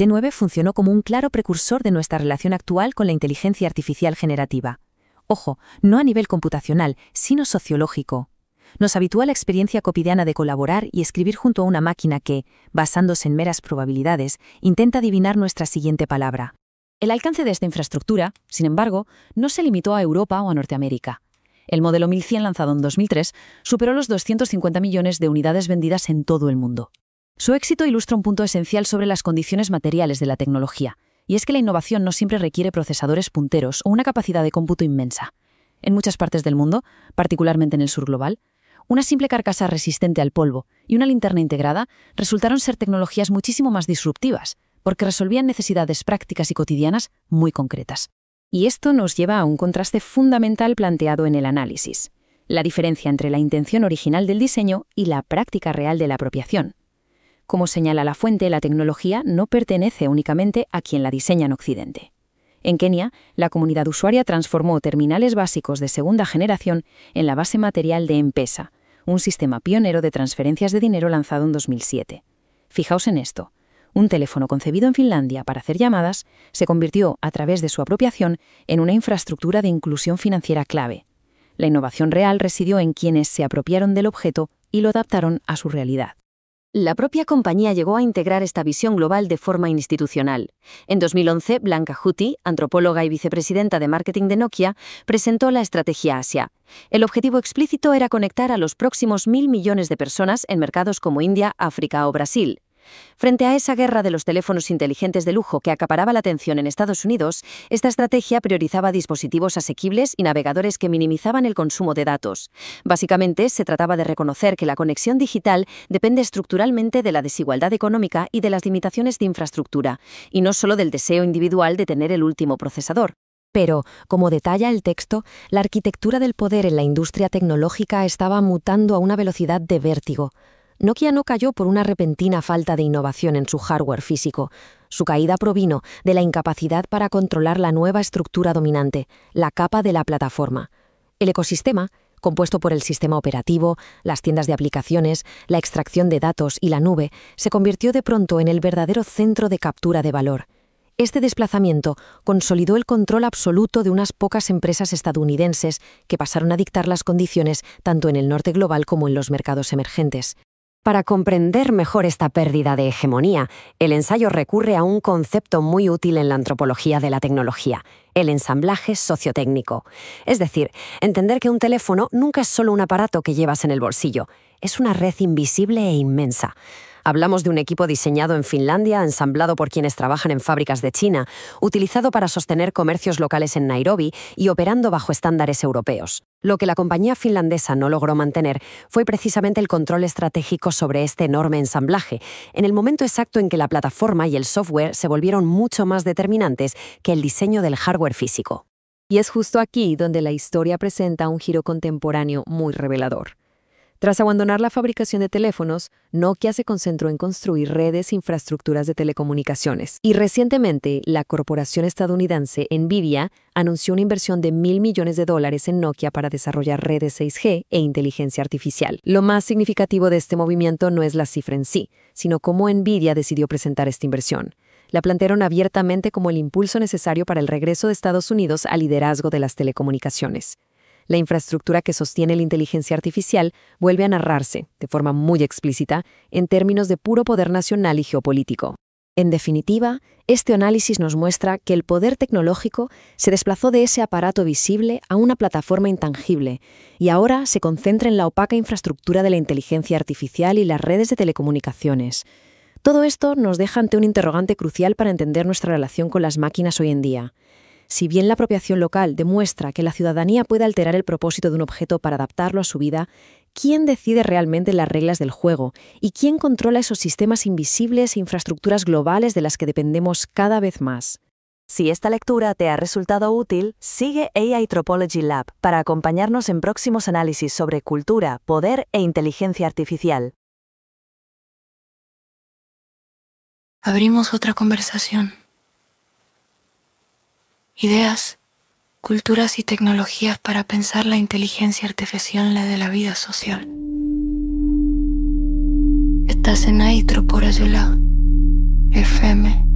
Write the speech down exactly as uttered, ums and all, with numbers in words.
T nueve funcionó como un claro precursor de nuestra relación actual con la inteligencia artificial generativa. Ojo, no a nivel computacional, sino sociológico. Nos habitúa a la experiencia cotidiana de colaborar y escribir junto a una máquina que, basándose en meras probabilidades, intenta adivinar nuestra siguiente palabra. El alcance de esta infraestructura, sin embargo, no se limitó a Europa o a Norteamérica. El modelo mil cien, lanzado en dos mil tres, superó los doscientos cincuenta millones de unidades vendidas en todo el mundo. Su éxito ilustra un punto esencial sobre las condiciones materiales de la tecnología, y es que la innovación no siempre requiere procesadores punteros o una capacidad de cómputo inmensa. En muchas partes del mundo, particularmente en el sur global, una simple carcasa resistente al polvo y una linterna integrada resultaron ser tecnologías muchísimo más disruptivas, porque resolvían necesidades prácticas y cotidianas muy concretas. Y esto nos lleva a un contraste fundamental planteado en el análisis: la diferencia entre la intención original del diseño y la práctica real de la apropiación. Como señala la fuente, la tecnología no pertenece únicamente a quien la diseña en Occidente. En Kenia, la comunidad usuaria transformó terminales básicos de segunda generación en la base material de M-Pesa, un sistema pionero de transferencias de dinero lanzado en dos mil siete. Fijaos en esto: un teléfono concebido en Finlandia para hacer llamadas se convirtió, a través de su apropiación, en una infraestructura de inclusión financiera clave. La innovación real residió en quienes se apropiaron del objeto y lo adaptaron a su realidad. La propia compañía llegó a integrar esta visión global de forma institucional. En dos mil once, Blanca Huthi, antropóloga y vicepresidenta de marketing de Nokia, presentó la estrategia Asia. El objetivo explícito era conectar a los próximos mil millones de personas en mercados como India, África o Brasil. Frente a esa guerra de los teléfonos inteligentes de lujo que acaparaba la atención en Estados Unidos, esta estrategia priorizaba dispositivos asequibles y navegadores que minimizaban el consumo de datos. Básicamente, se trataba de reconocer que la conexión digital depende estructuralmente de la desigualdad económica y de las limitaciones de infraestructura, y no solo del deseo individual de tener el último procesador. Pero, como detalla el texto, la arquitectura del poder en la industria tecnológica estaba mutando a una velocidad de vértigo. Nokia no cayó por una repentina falta de innovación en su hardware físico. Su caída provino de la incapacidad para controlar la nueva estructura dominante, la capa de la plataforma. El ecosistema, compuesto por el sistema operativo, las tiendas de aplicaciones, la extracción de datos y la nube, se convirtió de pronto en el verdadero centro de captura de valor. Este desplazamiento consolidó el control absoluto de unas pocas empresas estadounidenses que pasaron a dictar las condiciones tanto en el norte global como en los mercados emergentes. Para comprender mejor esta pérdida de hegemonía, el ensayo recurre a un concepto muy útil en la antropología de la tecnología: el ensamblaje sociotécnico. Es decir, entender que un teléfono nunca es solo un aparato que llevas en el bolsillo, es una red invisible e inmensa. Hablamos de un equipo diseñado en Finlandia, ensamblado por quienes trabajan en fábricas de China, utilizado para sostener comercios locales en Nairobi y operando bajo estándares europeos. Lo que la compañía finlandesa no logró mantener fue precisamente el control estratégico sobre este enorme ensamblaje, en el momento exacto en que la plataforma y el software se volvieron mucho más determinantes que el diseño del hardware físico. Y es justo aquí donde la historia presenta un giro contemporáneo muy revelador. Tras abandonar la fabricación de teléfonos, Nokia se concentró en construir redes e infraestructuras de telecomunicaciones. Y recientemente, la corporación estadounidense Nvidia anunció una inversión de mil millones de dólares en Nokia para desarrollar redes seis G e inteligencia artificial. Lo más significativo de este movimiento no es la cifra en sí, sino cómo Nvidia decidió presentar esta inversión. La plantearon abiertamente como el impulso necesario para el regreso de Estados Unidos al liderazgo de las telecomunicaciones. La infraestructura que sostiene la inteligencia artificial vuelve a narrarse, de forma muy explícita, en términos de puro poder nacional y geopolítico. En definitiva, este análisis nos muestra que el poder tecnológico se desplazó de ese aparato visible a una plataforma intangible y ahora se concentra en la opaca infraestructura de la inteligencia artificial y las redes de telecomunicaciones. Todo esto nos deja ante un interrogante crucial para entender nuestra relación con las máquinas hoy en día. Si bien la apropiación local demuestra que la ciudadanía puede alterar el propósito de un objeto para adaptarlo a su vida, ¿quién decide realmente las reglas del juego? ¿Y quién controla esos sistemas invisibles e infraestructuras globales de las que dependemos cada vez más? Si esta lectura te ha resultado útil, sigue A I Tropology Lab para acompañarnos en próximos análisis sobre cultura, poder e inteligencia artificial. Abrimos otra conversación. Ideas, culturas y tecnologías para pensar la inteligencia artificial de la vida social. Estás en A I Tropology Lab, F M.